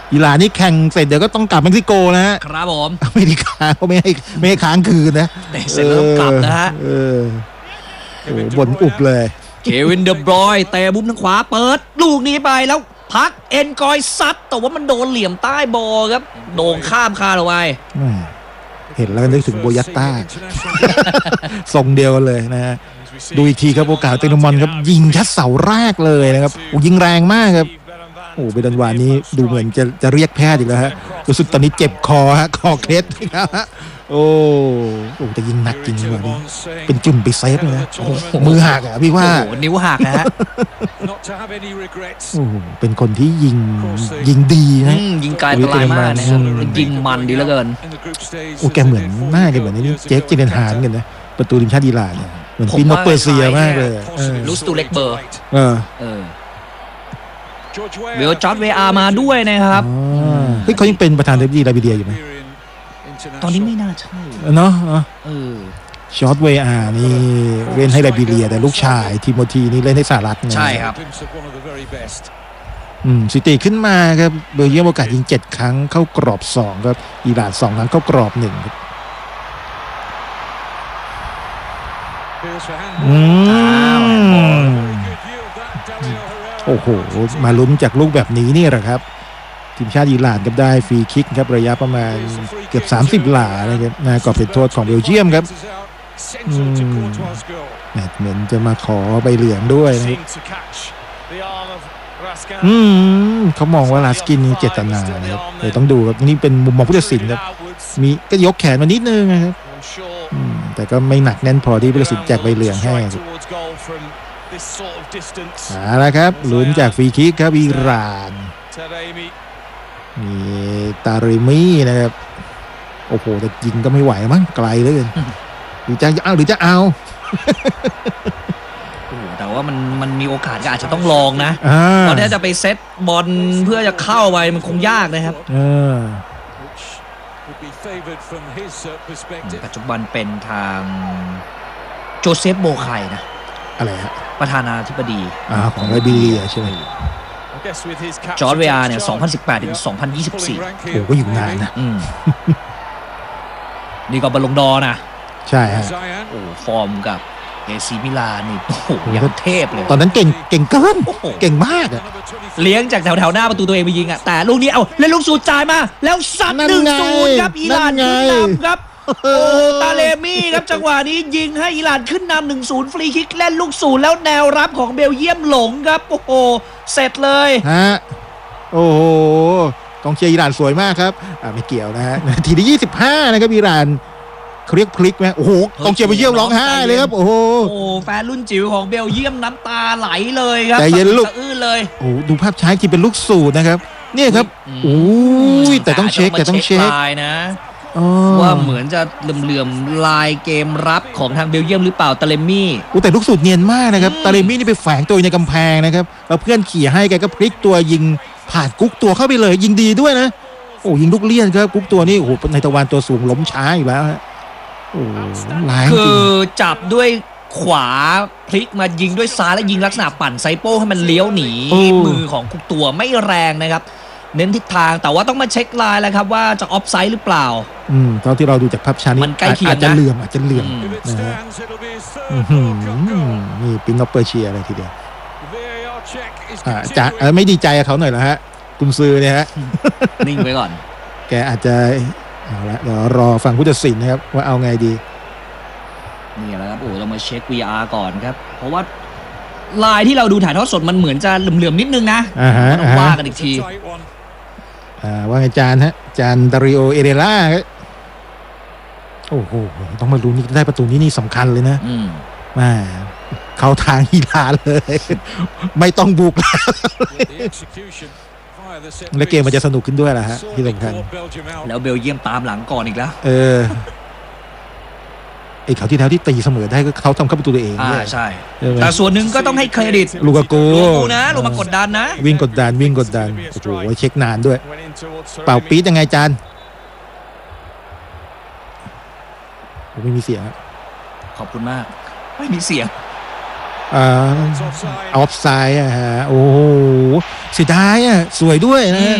อิหร่านนี่แข่งเสร็จเดี๋ยวก็ต้องกลับเม็กซิโกนะฮะครับผมอเมริกาเขาไม่ให้ค้างคืนนะเสร็จแล้วกลับนะฮะโอ้บ่นอุบเลยเควินเดอบรอยน์เตะมุมทางขวาเปิดลูกนี้ไปแล้วพักเอ็นกอยซัดแต่ว่ามันโดนเหลี่ยมใต้บอลครับโด่งข้ามคาเอาไว้เห็นแล้วนึกถึงโบยัตต้าทรงเดียวกันเลยนะฮะดูอีกทีครับโอกาสเตนมอนครับยิงชัดเสาแรกเลยนะครับยิงแรงมากครับโอ้เบดันวานี้ดูเหมือนจะเรียกแพทย์อีกแล้วฮะรู้สึกตอนนี้เจ็บคอฮะคอเคล็ดนะฮะโอ้แต่ยิงหนักจริงว่ะนี่เป็นจุ่มไปเซฟเลยนะมือหักอ่ะพี่ว่านิ้วหักนะฮะโอ้เป็นคนที่ยิงดีนะยิงไกลตลายมากนะครับยิงมันดีเหลือเกินโอ้แกเหมือนหน้าแกเหมือนนี่เจ๊กเจเนนฮานกันนะประตูทีมชาติอิหร่านเนี่ยเหมือนฟินโนเปอร์เซียมากเลยลูสตูเล็กเบอร์เบลจอร์ดเวอามาด้วยนะครับเฮ้ยเขายังเป็นประธานเทปดีไลบีเรียอยู่ไหมตอนนี้ไม่น่าใช่เนาะจอร์ดเวอานี่เล่นให้ไลบีเรียแต่ลูกชายทิโมธีนี่เล่นให้สหรัฐใช่ครับสถิติขึ้นมาครับเบลเยียมโอกาสยิง7ครั้งเข้ากรอบ2ครับอิหร่าน2ครั้งเข้ากรอบ1ครับโอ้โหมาลุ้นจากลูกแบบนี้นี่แหละครับทีมชาติอิหร่านก็ได้ฟรีคิกครับระยะประมาณเกือบ30 หลานะครับนากรอบเป็นโทษของเบลเยียมครับเหมือนจะมาขอใบเหลืองด้วยนะเขามองว่าลาสกินนี่เจตนานะครับเดี๋ยวต้องดูครับนี่เป็นมุมมองผู้ตัดสินครับมีก็ยกแขนมานิดนึงนะครับแต่ก็ไม่หนักแน่นพอที่ผู้ตัดสินแจกใบเหลืองให้ละครับลุ้นจากฟรีคิกครับอิหร่านมีตาริมีนะครับโอ้โหแต่ยิงก็ไม่ไหวมั้งไกลเลยหรือจะเอาแต่ว่ามันมีโอกาสก็อาจจะต้องลองนะตอนนี้จะไปเซตบอลเพื่อจะเข้าไปมันคงยากนะครับปัจจุบันเป็นทางโจเซฟโบไคนะอะไรฮะประธานาธิบดีของไลบีเรียใช่ไหมจอร์จเวียเนี่ย2018 ถึง 2024 โอ้ก็อยู่นานนะนี่ก็บอลลงดอนะใช่ฮะโอ้ฟอร์มกับเอซีมิลานนี่โอ้โหอย่างเทพเลยตอนนั้นเก่งเกินเก่งมากอะเลี้ยงจากแถวหน้าประตูตัวเองไปยิงอะแต่ลูกนี้เอาเล่นลูกสูดจ่ายมาแล้วซัด1-0ครับอิหร่านขึ้นนำครับโอ้ตาเลมี่ครับจังหวะนี้ยิงให้อิหร่านขึ้นนำ1-0ฟรีคิกเล่นลูกสูดแล้วแนวรับของเบลเยียมหลงครับโอ้โหเสร็จเลยฮะโอ้โหกองเชียร์อิหร่านสวยมากครับไม่เกี่ยวนะฮะทีที่25นะครับอิหร่านเขาเรียกพลิกไหมโอ้โหกองเชียร์เบลเยียมร้องไห้เลยครับโอ้โหแฟนรุ่นจิ๋วของเบลเยียมน้ำตาไหลเลยครับใจเย็นลูกอื้อเลยโอ้ดูภาพช้าที่เป็นลูกสูตรนะครับเนี่ยครับโอ้ยแต่ต้องเช็คนะว่าเหมือนจะเหลื่อมลายเกมรับของทางเบลเยียมหรือเปล่าตาเลมี่แต่ลูกสูตรเนียนมากนะครับตาเลมี่นี่ไปแฝงตัวในกำแพงนะครับแล้วเพื่อนขี่ให้แกก็พลิกตัวยิงผ่านกุ๊กตัวเข้าไปเลยยิงดีด้วยนะโอ้ยิงลูกเลี้ยนครับกุ๊กตัวนี่โอ้โหในตะวันตัวสูงล้มช้าอีกแล้วฮะโอ้ลายคือจับด้วยขวาพลิกมายิงด้วยซ้ายและยิงลักษณะปั่นไซโป้ให้มันเลี้ยวหนีมือของกุ๊กตัวไม่แรงนะครับเน้นทิศทางแต่ว่าต้องมาเช็คลายแล้วครับว่าจะออฟไซด์หรือเปล่าตอนที่เราดูจากภาพช้านี้มันใกล้เคียงอาจจะเหลื่อมนะฮะนี่ปินนอปเปอร์เชียอะไรทีเดียวจะไม่ดีใจกับเขาหน่อยเหรอฮะกุนซือเนี่ยฮะนิ่งไว้ก่อนแกอาจจะเอาละเดี๋ยวรอฟังผู้ตัดสินนะครับว่าเอาไงดีนี่แหละครับโอ้เรามาเช็ค VR ก่อนครับเพราะว่าลายที่เราดูถ่ายทอดสดมันเหมือนจะเหลื่อมๆนิดนึงนะต้องว่ากันอีกทีว่าไงจานฮะจานดาริโอเอเรล่าโอ้โหต้องมาลุ้นนี่ได้ประตูนี้สำคัญเลยนะมาเข้าทางอิหร่านเลยไม่ต้องบุกและเกมมันจะสนุกขึ้นด้วยล่ะฮะที่สำคัญแล้วเบลเยียมตามหลังก่อนอีกแล้วไอ้เขาที่แล้วที่ตีเสมอได้ก็เขาทำเข้าประตูตัวเองใช่แต่ส่วนหนึ่งก็ต้องให้เครดิตลูกาโกนะลงมากดดันนะวิ่งกดดันโอ้โหเช็คนานด้วยเป่าปี๊ดยังไงจานไม่มีเสียงขอบคุณมากไม่มีเสียงออฟไซด์ฮะโอ้โหเสียดายสวยด้วยนะ